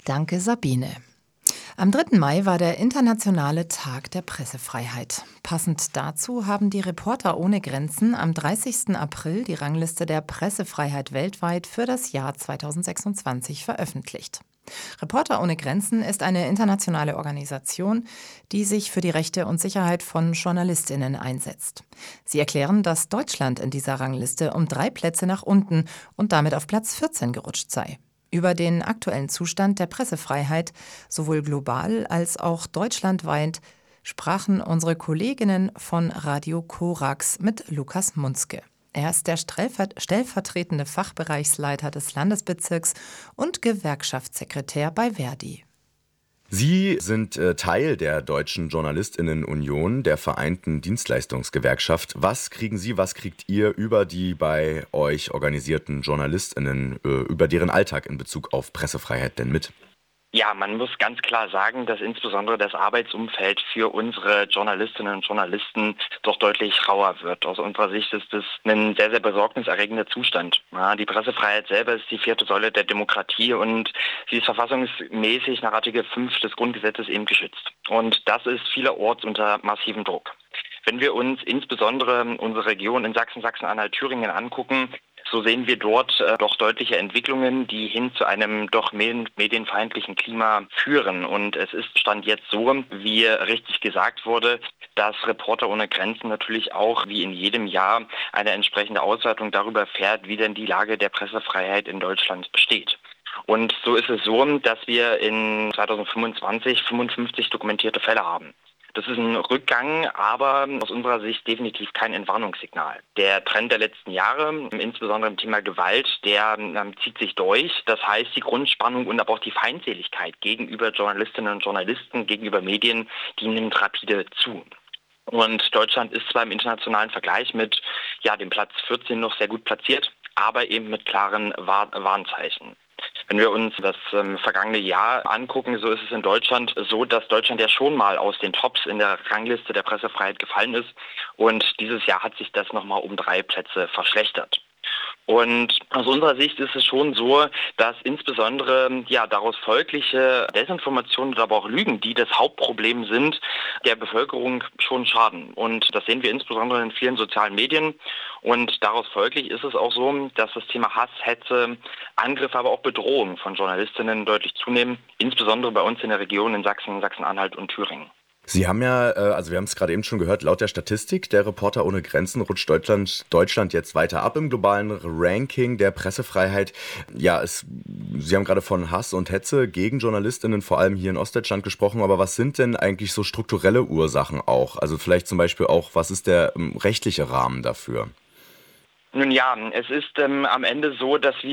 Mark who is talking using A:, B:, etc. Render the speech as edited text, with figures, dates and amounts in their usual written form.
A: Danke, Sabine. Am 3. Mai war der internationale Tag der Pressefreiheit. Passend dazu haben die Reporter ohne Grenzen am 30. April die Rangliste der Pressefreiheit weltweit für das Jahr 2026 veröffentlicht. Reporter ohne Grenzen ist eine internationale Organisation, die sich für die Rechte und Sicherheit von JournalistInnen einsetzt. Sie erklären, dass Deutschland in dieser Rangliste um 3 Plätze nach unten und damit auf Platz 14 gerutscht sei. Über den aktuellen Zustand der Pressefreiheit, sowohl global als auch deutschlandweit, sprachen unsere Kolleginnen von Radio Korax mit Lukas Munzke. Er ist der stellvertretende Fachbereichsleiter des Landesbezirks und Gewerkschaftssekretär bei Verdi.
B: Sie sind Teil der Deutschen JournalistInnen-Union, der Vereinten Dienstleistungsgewerkschaft. Was kriegt ihr über die bei euch organisierten JournalistInnen, über deren Alltag in Bezug auf Pressefreiheit denn mit?
C: Ja, man muss ganz klar sagen, dass insbesondere das Arbeitsumfeld für unsere Journalistinnen und Journalisten doch deutlich rauer wird. Aus unserer Sicht ist es ein sehr, sehr besorgniserregender Zustand. Ja, die Pressefreiheit selber ist die 4. Säule der Demokratie und sie ist verfassungsmäßig nach Artikel 5 des Grundgesetzes eben geschützt. Und das ist vielerorts unter massivem Druck. Wenn wir uns insbesondere unsere Region in Sachsen, Sachsen-Anhalt, Thüringen angucken, so sehen wir dort doch deutliche Entwicklungen, die hin zu einem doch medienfeindlichen Klima führen. Und es ist Stand jetzt so, wie richtig gesagt wurde, dass Reporter ohne Grenzen natürlich auch wie in jedem Jahr eine entsprechende Auswertung darüber fährt, wie denn die Lage der Pressefreiheit in Deutschland besteht. Und so ist es so, dass wir in 2025 55 dokumentierte Fälle haben. Das ist ein Rückgang, aber aus unserer Sicht definitiv kein Entwarnungssignal. Der Trend der letzten Jahre, insbesondere im Thema Gewalt, der zieht sich durch. Das heißt, die Grundspannung und aber auch die Feindseligkeit gegenüber Journalistinnen und Journalisten, gegenüber Medien, die nimmt rapide zu. Und Deutschland ist zwar im internationalen Vergleich mit dem Platz 14 noch sehr gut platziert, aber eben mit klaren Warnzeichen. Wenn wir uns das vergangene Jahr angucken, so ist es in Deutschland so, dass Deutschland ja schon mal aus den Tops in der Rangliste der Pressefreiheit gefallen ist. Und dieses Jahr hat sich das nochmal um 3 Plätze verschlechtert. Und aus unserer Sicht ist es schon so, dass insbesondere daraus folgliche Desinformationen oder aber auch Lügen, die das Hauptproblem sind, der Bevölkerung schon schaden. Und das sehen wir insbesondere in vielen sozialen Medien. Und daraus folglich ist es auch so, dass das Thema Hass, Hetze, Angriffe, aber auch Bedrohung von Journalistinnen deutlich zunehmen, insbesondere bei uns in der Region in Sachsen, Sachsen-Anhalt und Thüringen.
B: Sie haben ja, wir haben es gerade eben schon gehört, laut der Statistik der Reporter ohne Grenzen rutscht Deutschland jetzt weiter ab im globalen Ranking der Pressefreiheit. Ja, Sie haben gerade von Hass und Hetze gegen JournalistInnen, vor allem hier in Ostdeutschland gesprochen, aber was sind denn eigentlich so strukturelle Ursachen auch? Also vielleicht zum Beispiel auch, was ist der rechtliche Rahmen dafür?
C: Nun ja, es ist am Ende so, dass wir